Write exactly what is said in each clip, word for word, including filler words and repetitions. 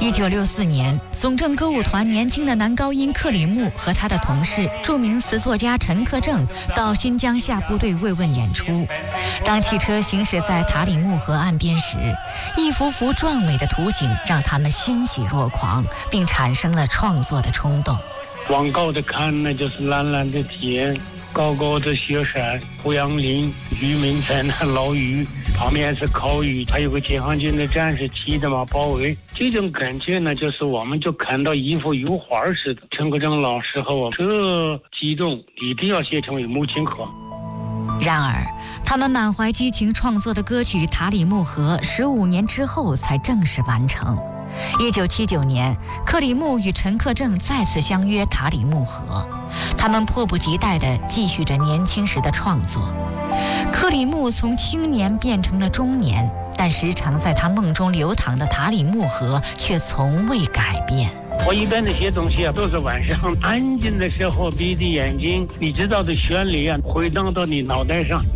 一九六四年，总政歌舞团年轻的男高音克里木和他的同事著名词作家陈克正到新疆下部队慰问演出。当汽车行驶在塔里木河岸边时，一幅幅壮美的图景让他们欣喜若狂，并产生了创作的冲动。 往高的看，那就是蓝蓝的天，高高的雪山、胡杨林，渔民在那捞鱼，旁边是烤鱼，还有个解放军的战士骑着马包围。这种感觉呢，就是我们就看到一幅油画似的。陈克正老师和我这激动，一定要写成为母亲河。 然而，他们满怀激情创作的歌曲《塔里木河》十五年之后才正式完成。一九七九年，克里木与陈克正再次相约塔里木河，他们迫不及待地继续着年轻时的创作。克里木从青年变成了中年，但时常在他梦中流淌的塔里木河却从未改变。 我一般的写东西啊，都是晚上安静的时候闭着眼睛，你知道的旋律啊，回荡到你脑袋上。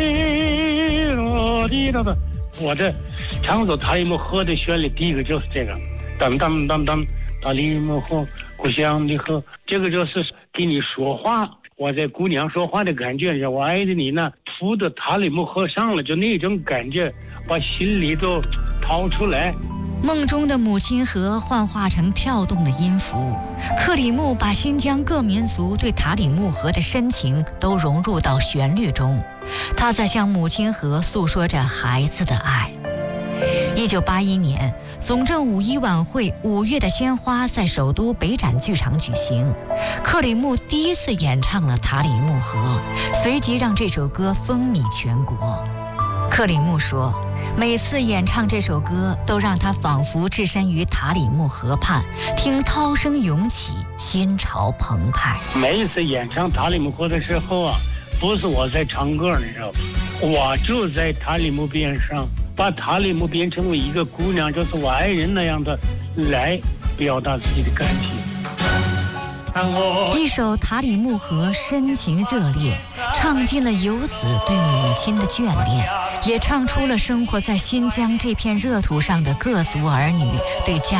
我的唱作塔里木河的旋律，第一个就是这个，当当当当，塔里木河，故乡的河，这个就是给你说话。我在姑娘说话的感觉，是我爱着你呢，浮到塔里木河上了，就那种感觉，把心里都掏出来。 梦中的母亲河幻化成跳动的音符，克里木把新疆各民族对塔里木河的深情都融入到旋律中，他在向母亲河诉说着孩子的爱。一九八一年，总政五一晚会《五月的鲜花》在首都北展剧场举行，克里木第一次演唱了《塔里木河》，随即让这首歌风靡全国。克里木说，每次演唱这首歌都让他仿佛置身于塔里木河畔，听涛声涌起，心潮澎湃。 每一次演唱塔里木河的时候啊，不是我在唱歌，你知道吧？我就在塔里木边上，把塔里木变成为一个姑娘，就是我爱人那样的来表达自己的感情。 一首《塔里木河》深情热烈，唱尽了游子对母亲的眷恋，也唱出了生活在新疆这片热土上的各族儿女对家